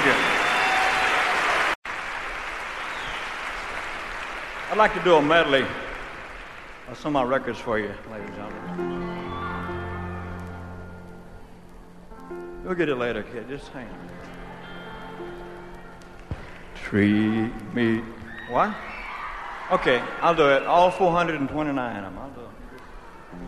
Thank you. I'd like to do a medley of some of my records for you, ladies and gentlemen. We'll get it later, kid. Just hang on. Treat me. What? Okay, I'll do it. All 429 of them. I'll do it.